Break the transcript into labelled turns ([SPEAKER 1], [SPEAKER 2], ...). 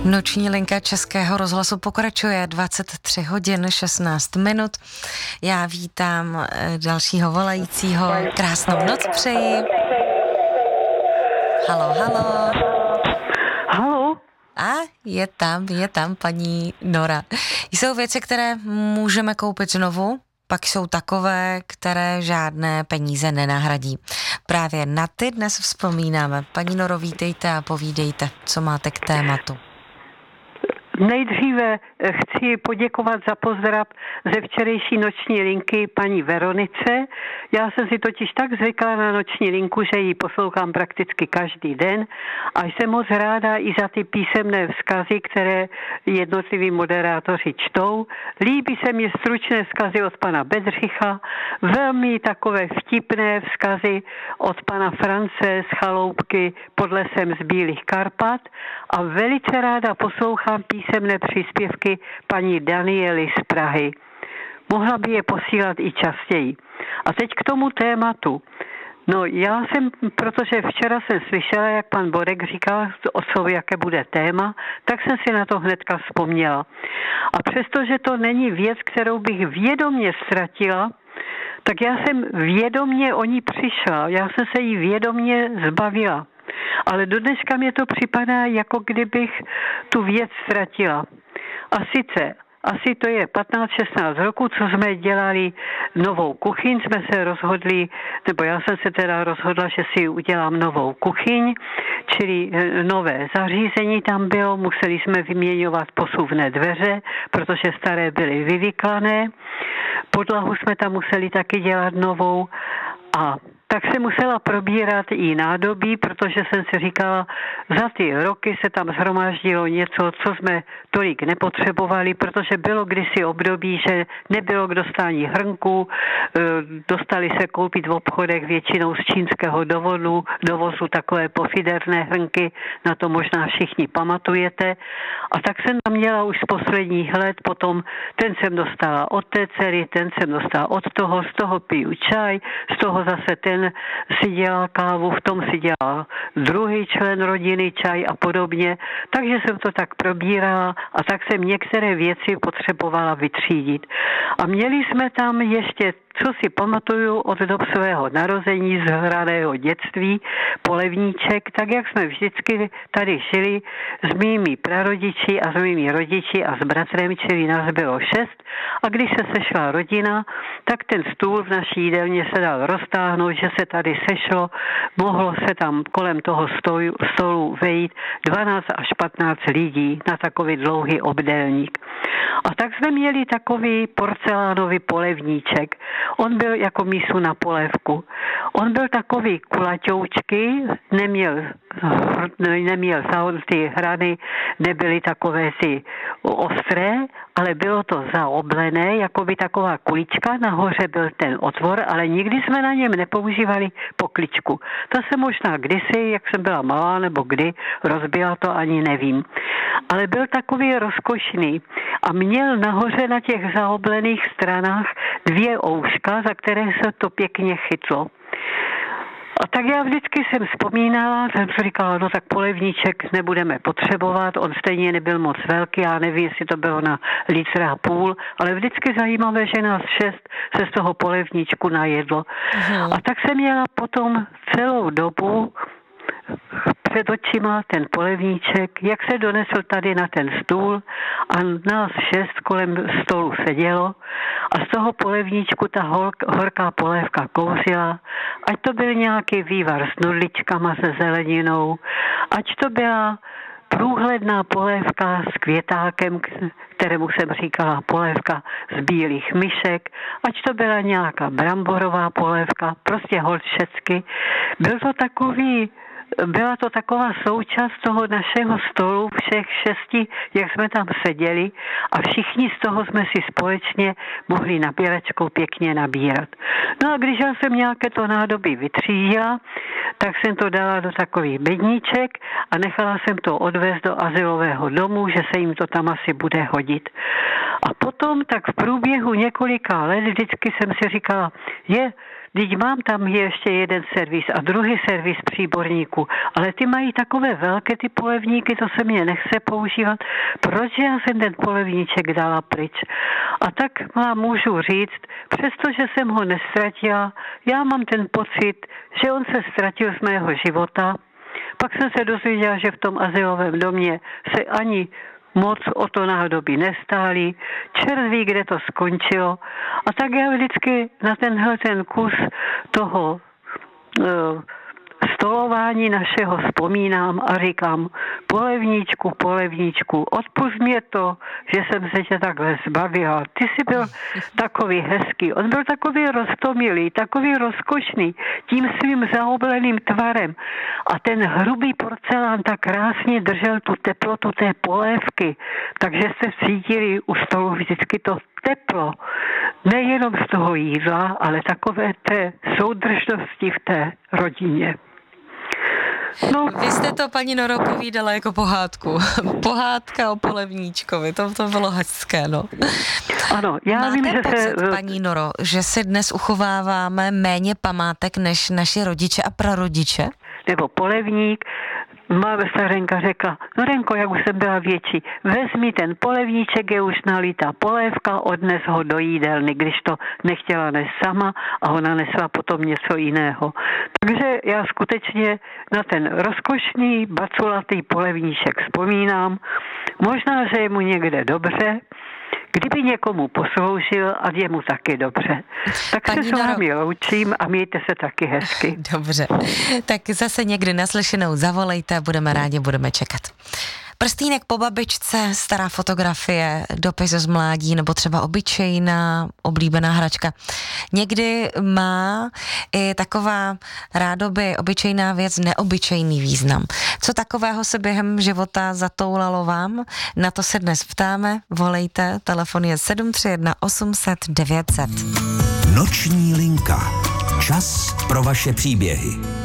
[SPEAKER 1] Noční linka Českého rozhlasu pokračuje 23 hodin 16 minut. Já vítám dalšího volajícího. Krásnou noc přeji. Halo, halo.
[SPEAKER 2] Halo?
[SPEAKER 1] A je tam paní Nora. Jsou věci, které můžeme koupit znovu, pak jsou takové, které žádné peníze nenahradí. Právě na ty dnes vzpomínáme. Paní Noro, vítejte a povídejte, co máte k tématu.
[SPEAKER 2] Nejdříve chci poděkovat za pozdrav ze včerejší noční linky paní Veronice. Já jsem si totiž tak zvykla na noční linku, že ji poslouchám prakticky každý den a jsem moc ráda i za ty písemné vzkazy, které jednotliví moderátoři čtou. Líbí se mi stručné vzkazy od pana Bedřicha, velmi takové vtipné vzkazy od pana France z Chaloupky pod lesem z Bílých Karpat a velice ráda poslouchám písemné příspěvky paní Daniely z Prahy. Mohla by je posílat i častěji. A teď k tomu tématu. No já jsem, protože včera jsem slyšela, jak pan Borek říkal o co, jaké bude téma, tak jsem si na to hnedka vzpomněla. A přestože to není věc, kterou bych vědomě ztratila, tak já jsem vědomě o ní přišla. Já jsem se jí vědomě zbavila. Ale do dneška mě to připadá, jako kdybych tu věc ztratila. A sice, asi to je 15-16 roku, co jsme dělali novou kuchyň, jsme se rozhodli, nebo já jsem se teda rozhodla, že si udělám novou kuchyň, čili nové zařízení tam bylo, museli jsme vyměňovat posuvné dveře, protože staré byly vyvyklané, podlahu jsme tam museli taky dělat novou a tak se musela probírat i nádobí, protože jsem si říkala, za ty roky se tam shromáždilo něco, co jsme tolik nepotřebovali, protože bylo kdysi období, že nebylo k dostání hrnků, dostali se koupit v obchodech většinou z čínského dovozu takové pofiderné hrnky, na to možná všichni pamatujete. A tak jsem tam měla už z posledních let, potom ten jsem dostala od té dcery, ten jsem dostala od toho, z toho piju čaj, z toho zase ten si dělal kávu, v tom si dělal druhý člen rodiny čaj a podobně. Takže jsem to tak probírala a tak jsem některé věci potřebovala vytřídit. A měli jsme tam ještě, co si pamatuju od dob svého narození, z hraného dětství, polevníček, tak jak jsme vždycky tady žili s mými prarodiči a s mými rodiči a s bratrem, čili nás bylo 6. A když se sešla rodina, tak ten stůl v naší jídelně se dal roztáhnout, že se tady sešlo, mohlo se tam kolem toho stolu vejít 12 až 15 lidí na takový dlouhý obdélník. A tak jsme měli takový porcelánový polevníček. On byl jako mísu na polévku. On byl takový kulaťoučky, neměl ty hrany, nebyly takové ty ostré, ale bylo to zaoblené, jako by taková kulička, nahoře byl ten otvor, ale nikdy jsme na něm nepoužívali pokličku. To se možná kdysi, jak jsem byla malá nebo kdy, rozbila, to ani nevím. Ale byl takový rozkošný a měl nahoře na těch zaoblených stranách 2 ouška, za které se to pěkně chytlo. A tak já vždycky jsem vzpomínala, jsem si říkala, no tak polevníček nebudeme potřebovat, on stejně nebyl moc velký, já nevím, jestli to bylo na 1,5 litru, ale vždycky zajímavé, že nás 6 se z toho polevníčku najedlo. A tak jsem měla potom celou dobu před očima ten polevníček, jak se donesl tady na ten stůl a nás 6 kolem stolu sedělo a z toho polevníčku ta horká polévka kouřila, ať to byl nějaký vývar s nudličkama se zeleninou, ať to byla průhledná polévka s květákem, kterému jsem říkala polévka z bílých myšek, ať to byla nějaká bramborová polévka, prostě holt všecky. Byla to taková součást toho našeho stolu, všech 6, jak jsme tam seděli a všichni z toho jsme si společně mohli nabíračkou pěkně nabírat. No a když já jsem nějaké to nádobí vytřídila, tak jsem to dala do takových bedníček a nechala jsem to odvést do azylového domu, že se jim to tam asi bude hodit. A potom tak v průběhu několika let vždycky jsem si říkala, teď mám tam ještě jeden servis a druhý servis příborníků, ale ty mají takové velké ty polevníky, to se mě nechce používat. Proč já jsem ten polevníček dala pryč? A tak vám můžu říct, přestože jsem ho nestratila, já mám ten pocit, že on se ztratil z mého života. Pak jsem se dozvěděla, že v tom azylovém domě se ani moc o to nádoby nestáli, čert ví, kde to skončilo. A tak já vždycky na ten kus toho stolování našeho vzpomínám a říkám, polevníčku, odpusť mě to, že jsem se tě takhle zbavila. Ty jsi byl takový hezký, on byl takový roztomilý, takový rozkošný, tím svým zaobleným tvarem. A ten hrubý porcelán tak krásně držel tu teplotu té polévky, takže jste cítili u stolu vždycky to teplo. Nejenom z toho jídla, ale takové té soudržnosti v té rodině.
[SPEAKER 1] No. Vy jste to, paní Noro, povídala jako pohádku. Pohádka o polevníčkovi, to bylo hezké, no.
[SPEAKER 2] Ano, já
[SPEAKER 1] Máte
[SPEAKER 2] vím, že
[SPEAKER 1] pocit, paní Noro, že si dnes uchováváme méně památek než naši rodiče a prarodiče?
[SPEAKER 2] Nebo polevník, má starenka řekla, Norenko, jak už jsem byla větší, vezmi ten polevníček, je už nalitá polévka, odnes ho do jídelny, když to nechtěla nést sama a ona nesla potom něco jiného. Takže já skutečně na ten rozkošný, baculatý polevníček vzpomínám. Možná, že je mu někde dobře, kdyby někomu posloužil a je mu taky dobře. Tak paní se s vámi loučím a mějte se taky hezky.
[SPEAKER 1] Dobře, tak zase někdy naslyšenou zavolejte, budeme rádi, budeme čekat. Prstýnek po babičce, stará fotografie, dopis z mládí nebo třeba obyčejná oblíbená hračka. Někdy má i taková rádoby obyčejná věc neobyčejný význam. Co takového se během života zatoulalo vám? Na to se dnes ptáme, volejte, telefon je 731 800 900.
[SPEAKER 3] Noční linka. Čas pro vaše příběhy.